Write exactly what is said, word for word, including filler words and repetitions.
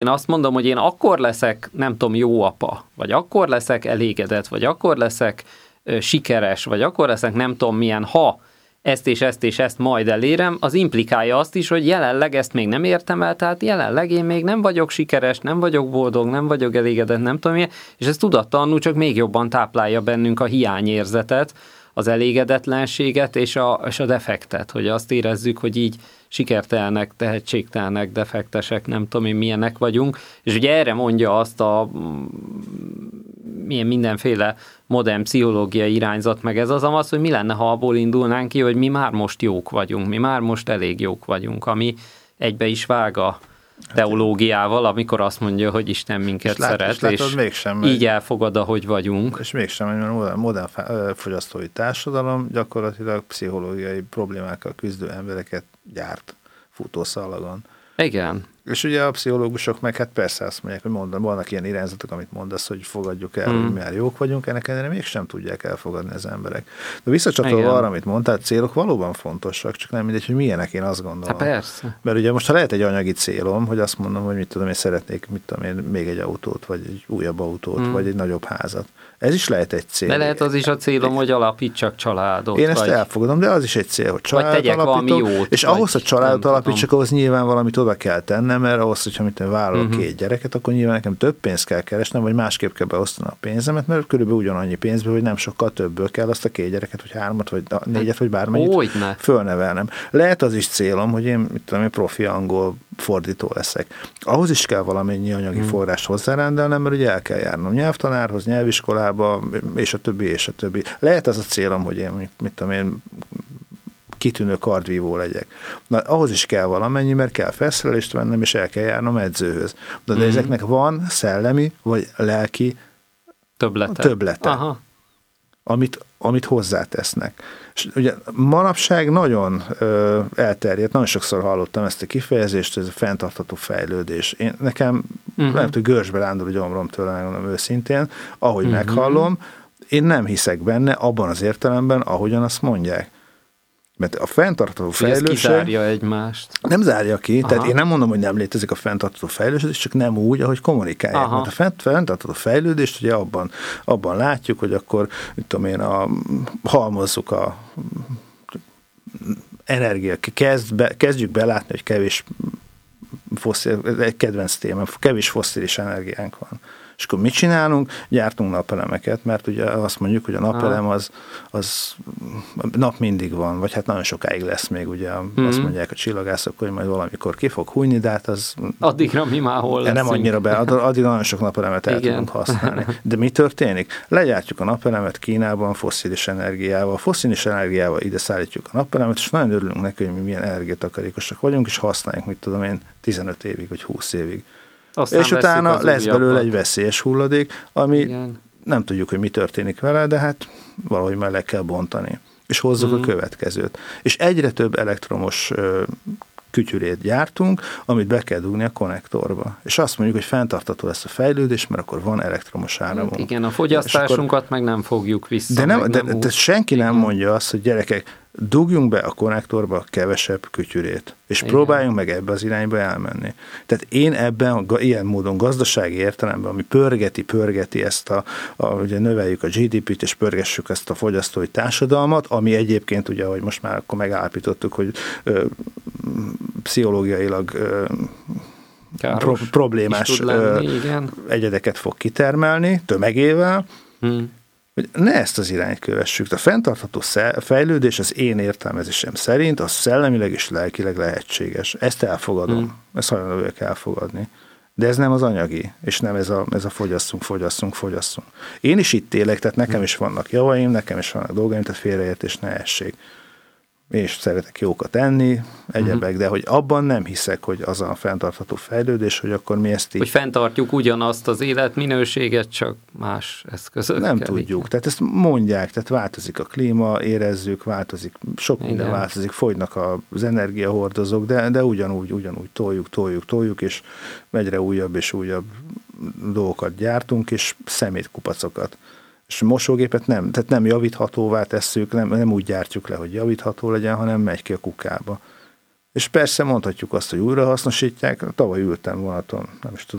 azt mondom, hogy én akkor leszek, nem tudom, jó apa, vagy akkor leszek elégedett, vagy akkor leszek ö, sikeres, vagy akkor leszek nem tudom milyen, ha ezt és ezt és ezt majd elérem, az implikálja azt is, hogy jelenleg ezt még nem értem el, tehát jelenleg én még nem vagyok sikeres, nem vagyok boldog, nem vagyok elégedett, nem tudom milyen, és ez tudattalanul csak még jobban táplálja bennünk a hiányérzetet, az elégedetlenséget és a, és a defektet, hogy azt érezzük, hogy így sikertelnek, tehetségtelnek, defektesek, nem tudom én milyenek vagyunk, és ugye erre mondja azt a milyen mindenféle modern pszichológiai irányzat, meg ez az az, hogy mi lenne, ha abból indulnánk ki, hogy mi már most jók vagyunk, mi már most elég jók vagyunk, ami egybe is vág a teológiával, amikor azt mondja, hogy Isten minket és szeret, és, látod, és mégsem, így elfogad, ahogy vagyunk. És mégsem, mert modern, modern fogyasztói társadalom gyakorlatilag pszichológiai problémákkal küzdő embereket gyárt futószalagon. Igen. És ugye a pszichológusok meg hát persze azt mondják, hogy mondan, vannak ilyen irányzatok, amit mondasz, hogy fogadjuk el, mm. hogy mi már jók vagyunk, ennek ellenére mégsem tudják elfogadni az emberek. De visszacsatolva arra, amit mondtál, célok valóban fontosak, csak nem mindegy, hogy milyenek, én azt gondolom. Hát persze. Mert ugye most, ha lehet egy anyagi célom, hogy azt mondom, hogy mit tudom, én szeretnék, mit tudom én, még egy autót, vagy egy újabb autót, mm. vagy egy nagyobb házat. Ez is lehet egy cél. De lehet az is a célom, hogy alapítsak családot. Én ezt vagy... elfogadom, de az is egy cél, hogy családot alapítok. Jót, és ahhoz, hogy családot alapítsak, ahhoz nyilván valamit oda kell tennem, mert ahhoz, hogyha mit vállalok uh-huh. két gyereket, akkor nyilván nekem több pénzt kell keresnem, vagy másképp kell beosztani a pénzemet, mert körülbelül ugyanannyi pénzből, hogy nem sokkal többből kell azt a két gyereket, vagy hármat, vagy négyet, vagy bármennyit Hogyne. fölnevelnem. Lehet az is célom, hogy én, mit tudom, én profi angol fordító leszek. Ahhoz is kell valamennyi anyagi hmm. forrást hozzárendelnem, mert ugye el kell járnom nyelvtanárhoz, nyelviskolába, és a többi, és a többi. Lehet az a célom, hogy én, mit tudom én, kitűnő kardvívó legyek. Na, ahhoz is kell valamennyi, mert kell felszerelést vennem, és el kell járnom edzőhöz. De, de mm. ezeknek van szellemi, vagy lelki többlete, többlete Aha. amit, amit hozzátesznek. És ugye manapság nagyon ö, elterjedt, nagyon sokszor hallottam ezt a kifejezést, ez a fenntartható fejlődés. Én nekem uh-huh. lehet, hogy görcsbe rándul a gyomrom tőle, megmondom őszintén, ahogy uh-huh. meghallom, én nem hiszek benne abban az értelemben, ahogyan azt mondják. Mert a fenntartható fejlődés... Ez kizárja egymást. Nem zárja ki, Aha. tehát én nem mondom, hogy nem létezik a fenntartható fejlődés, csak nem úgy, ahogy kommunikálják. Aha. Mert a fenntartható fejlődést ugye abban, abban látjuk, hogy akkor, mit tudom én, a, halmozzuk a energia, kezd be, kezdjük belátni, hogy kevés fosszil, egy kedvenc téma, kevés fosszilis energiánk van. És akkor mit csinálunk? Gyártunk napelemeket, mert ugye azt mondjuk, hogy a napelem az, az nap mindig van, vagy hát nagyon sokáig lesz még, ugye mm-hmm. azt mondják a csillagászok, hogy majd valamikor ki fog hújni, de hát az... Addigra mi már hol leszünk. Nem annyira be, addig nagyon sok napelemet el Igen. tudunk használni. De mi történik? Legyártjuk a napelemet Kínában fosszilis energiával, fosszilis energiával ide szállítjuk a napelemet, és nagyon örülünk neki, hogy mi milyen energiatakarékosak vagyunk, és használjuk, mit tudom én, tizenöt évig, vagy húsz évig. Aztán és utána lesz belőle egy veszélyes hulladék, ami Igen. nem tudjuk, hogy mi történik vele, de hát valahogy már le kell bontani. És hozzuk mm. a következőt. És egyre több elektromos ö, kütyülét gyártunk, amit be kell dugni a konnektorba. És azt mondjuk, hogy fenntartható lesz a fejlődés, mert akkor van elektromos áramunk. Hát igen, a fogyasztásunkat akkor... meg nem fogjuk vissza. De, nem, de, nem de senki Igen. nem mondja azt, hogy gyerekek, dugjunk be a konnektorba kevesebb kütyülét, és Igen. próbáljunk meg ebbe az irányba elmenni. Tehát én ebben, ilyen módon gazdasági értelemben, ami pörgeti, pörgeti ezt a, a ugye növeljük a gé dé pét, és pörgessük ezt a fogyasztói társadalmat, ami egyébként ugye, hogy most már akkor megállapítottuk, hogy ö, pszichológiailag ö, pro, problémás lenni, ö, egyedeket fog kitermelni tömegével, hmm. hogy ne ezt az irányt kövessük. A fenntartható fejlődés az én értelmezésem szerint az szellemileg és lelkileg lehetséges. Ezt elfogadom. Hmm. Ezt hajlandó vagyok elfogadni. De ez nem az anyagi, és nem ez a, ez a fogyasszunk, fogyasszunk, fogyasszunk. Én is itt élek, tehát nekem is vannak javaim, nekem is vannak dolgaim, tehát félreértés ne essék. Én is szeretek jókat enni, egyebek, uh-huh. de hogy abban nem hiszek, hogy az a fenntartható fejlődés, hogy akkor mi ezt így... Hogy fenntartjuk ugyanazt az életminőséget, csak más eszközökkel. Nem tudjuk, tehát ezt mondják, tehát változik a klíma, érezzük, változik, sok minden Igen. változik, fogynak az energiahordozók, de, de ugyanúgy, ugyanúgy toljuk, toljuk, toljuk, és egyre újabb és újabb dolgokat gyártunk, és szemétkupacokat. És mosógépet nem, tehát nem javíthatóvá tesszük, nem, nem úgy gyártjuk le, hogy javítható legyen, hanem megy ki a kukába. És persze mondhatjuk azt, hogy újrahasznosítják, tavaly ültem vonaton, nem is tudom,